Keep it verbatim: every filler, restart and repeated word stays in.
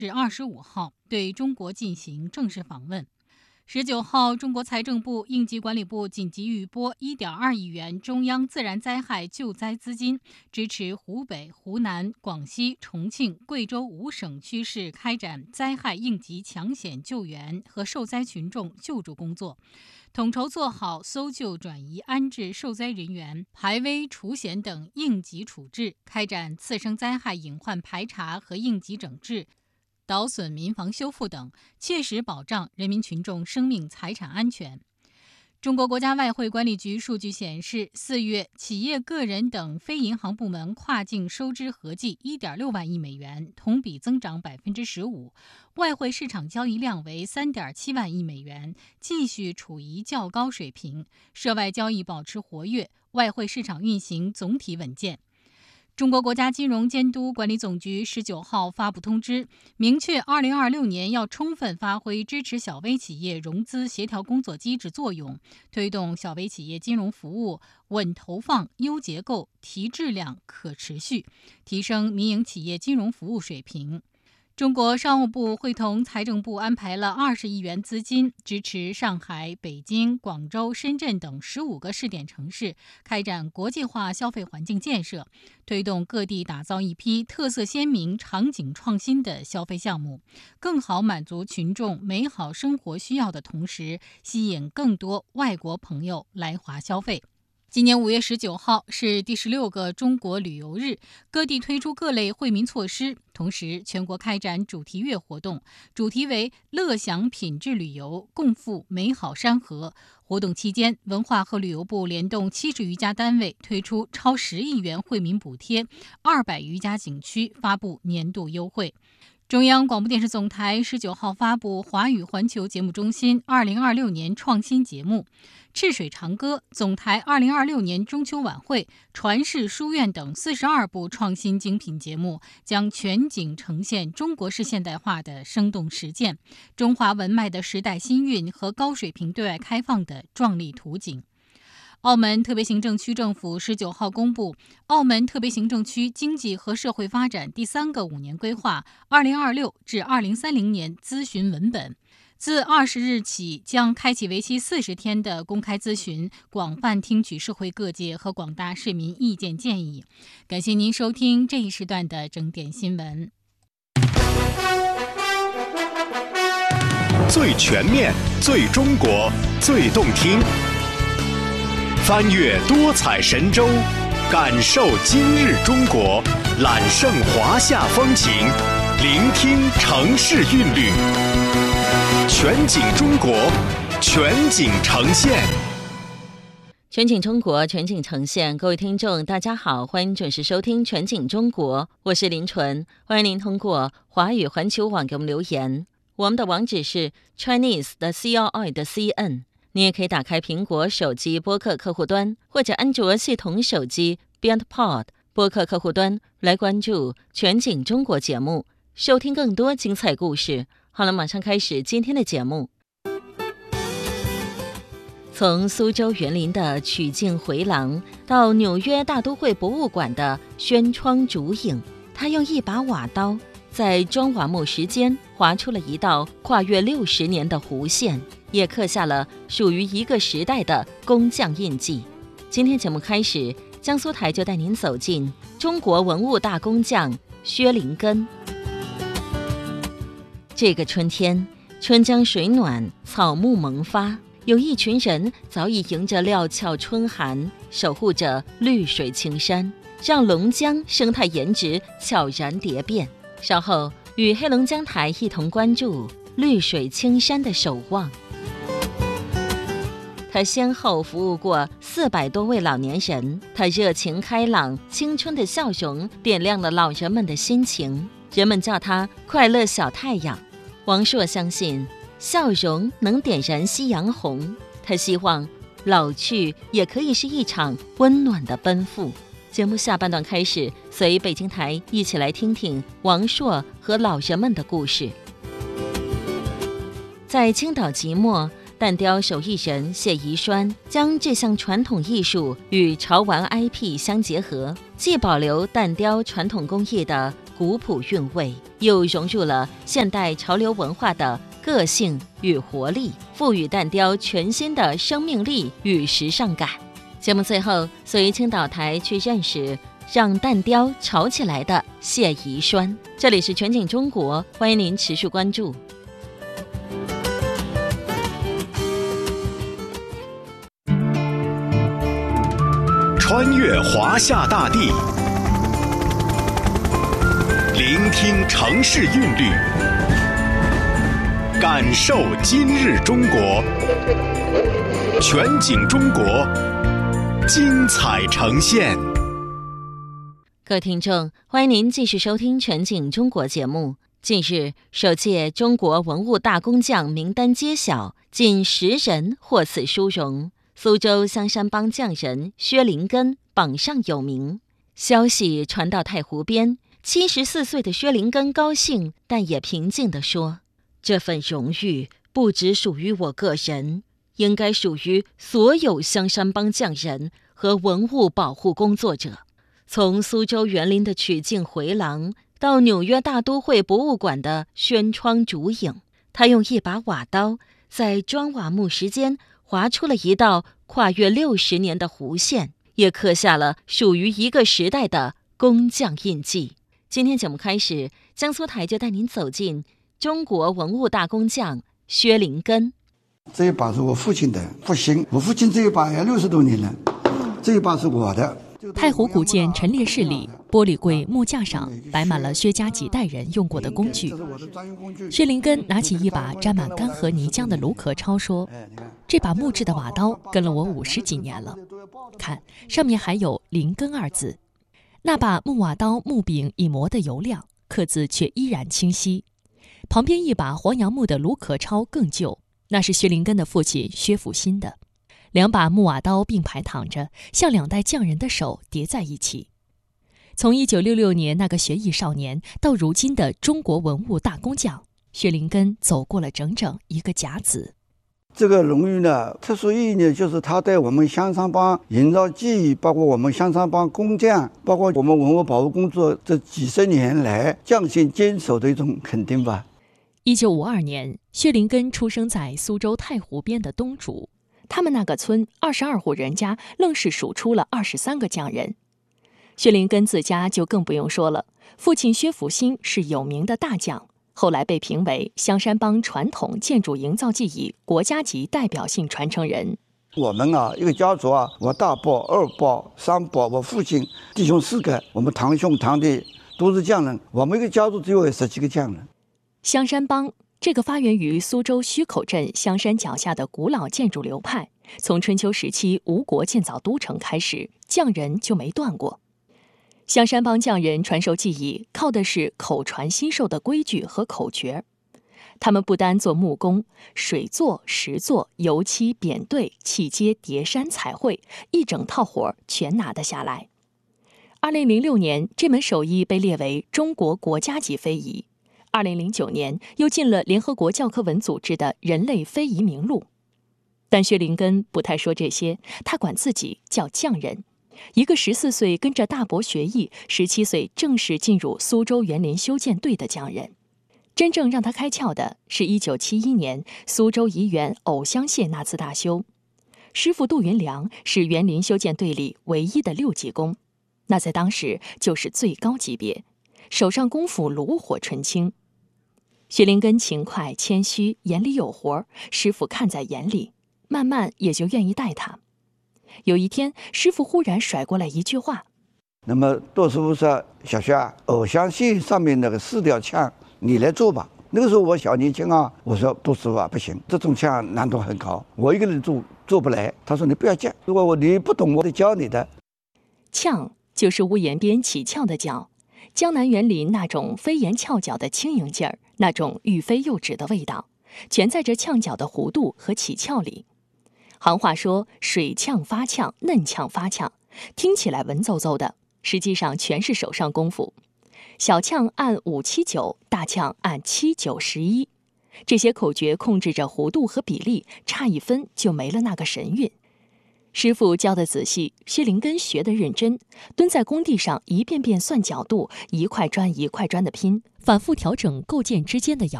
至二十五号对中国进行正式访问。十九号，中国财政部、应急管理部紧急预拨 一点二亿元中央自然灾害救灾资金，支持湖北、湖南、广西、重庆、贵州五省区市开展灾害应急抢险救援和受灾群众救助工作，统筹做好搜救、转移、安置受灾人员、排危除险等应急处置，开展次生灾害隐患排查和应急整治、倒损民房修复等，切实保障人民群众生命财产安全。中国国家外汇管理局数据显示，四月企业、个人等非银行部门跨境收支合计 一点六万亿美元，同比增长 百分之十五， 外汇市场交易量为 三点七万亿美元，继续处于较高水平，涉外交易保持活跃，外汇市场运行总体稳健。中国国家金融监督管理总局十九号发布通知，明确二零二六年要充分发挥支持小微企业融资协调工作机制作用，推动小微企业金融服务稳投放、优结构、提质量、可持续，提升民营企业金融服务水平。中国商务部会同财政部安排了二十亿元资金，支持上海、北京、广州、深圳等十五个试点城市开展国际化消费环境建设，推动各地打造一批特色鲜明、场景创新的消费项目，更好满足群众美好生活需要的同时，吸引更多外国朋友来华消费。今年五月十九号是第十六个中国旅游日，各地推出各类惠民措施，同时全国开展主题月活动，主题为乐享品质旅游，共赴美好山河。活动期间，文化和旅游部联动七十余家单位推出超十亿元惠民补贴，二百余家景区发布年度优惠。中央广播电视总台十九号发布华语环球节目中心二零二六年创新节目，赤水长歌、总台二零二六年中秋晚会、传世书院等四十二部创新精品节目，将全景呈现中国式现代化的生动实践，中华文脉的时代新韵和高水平对外开放的壮丽图景。澳门特别行政区政府十九号公布澳门特别行政区经济和社会发展第三个五年规划二零二六至二零三零年咨询文本，自二十日起将开启为期四十天的公开咨询，广泛听取社会各界和广大市民意见建议。感谢您收听这一时段的整点新闻。 最全面、最中国、最动听，翻越多彩神州，感受今日中国，揽胜华夏风情，聆听城市韵律，全景中国，全景呈现。 全景中国，全景呈现。各位听众大家好，欢迎准时收听全景中国，我是林纯，欢迎您通过华语环球网给我们留言，我们的网址是 Chinese 的 C R I 的 C N。你也可以打开苹果手机播客客户端，或者安卓系统手机 BeyondPod 播客客户端来关注全景中国节目，收听更多精彩故事。好了，马上开始今天的节目。从苏州园林的曲径回廊到纽约大都会博物馆的轩窗烛影，他用一把瓦刀在砖瓦木石间划出了一道跨越六十年的弧线，也刻下了属于一个时代的工匠印记。今天节目开始，江苏台就带您走进中国文物大工匠薛灵根。这个春天，春江水暖，草木萌发，有一群人早已迎着料峭春寒，守护着绿水青山，让龙江生态颜值悄然蝶变。稍后与黑龙江台一同关注绿水青山的守望。他先后服务过四百多位老年人，他热情开朗、青春的笑容点亮了老人们的心情，人们叫他快乐小太阳。王朔相信笑容能点燃夕阳红，他希望老去也可以是一场温暖的奔赴。节目下半段开始，随北京台一起来听听王朔和老人们的故事。在青岛即墨，蛋雕手艺人谢宜栓将这项传统艺术与潮玩 I P 相结合，既保留蛋雕传统工艺的古朴韵味，又融入了现代潮流文化的个性与活力，赋予蛋雕全新的生命力与时尚感。节目最后，随青岛台去认识让蛋雕炒起来的谢宜栓。这里是全景中国，欢迎您持续关注。 穿越华夏大地，聆听城市韵律，感受今日中国。全景中国，精彩呈现。 各位听众，欢迎您继续收听全景中国节目。近日，首届中国文物大工匠名单揭晓，近十人获此殊荣。苏州香山帮匠人薛林根榜上有名。消息传到太湖边，七十四岁的薛林根高兴，但也平静地说：“这份荣誉不只属于我个人，应该属于所有香山帮匠人和文物保护工作者。”从苏州园林的曲径回廊，到纽约大都会博物馆的轩窗烛影，他用一把瓦刀在砖瓦木石间划出了一道跨越六十年的弧线，也刻下了属于一个时代的工匠印记。今天节目开始，江苏台就带您走进中国文物大工匠薛林根。 这一把是我父亲的复兴，我父亲这一把也六十多年了，这一把是我的。 太湖古建陈列室里，玻璃柜木架上摆满了薛家几代人用过的工具。薛林根拿起一把沾满干涸泥浆的卢壳超说：“这把木质的瓦刀跟了我五十几年了，看上面还有林根二字。那把木瓦刀木柄已磨得油亮，刻字却依然清晰。旁边一把黄杨木的卢壳超更旧，那是薛林根的父亲薛福新的。两把木瓦刀并排躺着，像两代匠人的手叠在一起。从一九六六年那个学艺少年，到如今的中国文物大工匠，薛林根走过了整整一个甲子。 这个荣誉呢，特殊意义呢，就是他对我们香山帮营造技艺，包括我们香山帮工匠，包括我们文物保护工作这几十年来匠心坚守的一种肯定吧。 一九五二年，薛林根出生在苏州太湖边的东竹。他们那个村二十二户人家，愣是数出了二十三个匠人。薛林根自家就更不用说了，父亲薛福新是有名的大匠，后来被评为香山帮传统建筑营造技艺国家级代表性传承人。 我们啊，一个家族啊，我大伯、二伯、三伯，我父亲弟兄四个，我们堂兄堂弟都是匠人，我们一个家族只有十几个匠人。 香山帮这个发源于苏州圩口镇香山脚下的古老建筑流派，从春秋时期吴国建造都城开始，匠人就没断过。香山帮匠人传授技艺，靠的是口传心授的规矩和口诀。他们不单做木工，水做、石做、油漆、扁对、砌接、叠山、彩绘，一整套活全拿得下来。二零零六年，这门手艺被列为中国国家级非遗。二零零九年，又进了联合国教科文组织的人类非遗名录。但薛林根不太说这些，他管自己叫匠人。一个十四岁跟着大伯学艺，十七岁正式进入苏州园林修建队的匠人。真正让他开窍的是一九七一年苏州怡园藕香榭那次大修。师傅杜云良是园林修建队里唯一的六级工，那在当时就是最高级别，手上功夫炉火纯青。薛林根勤快谦虚，眼里有活，师傅看在眼里，慢慢也就愿意带他。有一天，师傅忽然甩过来一句话：“ 那么杜师傅说，小薛啊，藕香榭上面那个四吊枪，你来做吧。”那个时候我小年轻啊，我说杜师傅啊，不行，这种枪难度很高，我一个人做做不来。他说你不要犟，如果我你不懂，我得教你的。 炝就是屋檐边起翘的角，江南园林那种飞檐翘角的轻盈劲儿，那种欲飞又止的味道，全在这炝角的弧度和起翘里。行话说水炝发炝，嫩炝发炝，听起来文绉绉的，实际上全是手上功夫。小炝按五七九，大炝按七九十一，这些口诀控制着弧度和比例，差一分就没了那个神韵。 师傅教得仔细，谢灵根学得认真，蹲在工地上一遍遍算角度，一块砖一块砖的拼，反复调整构件之间的摇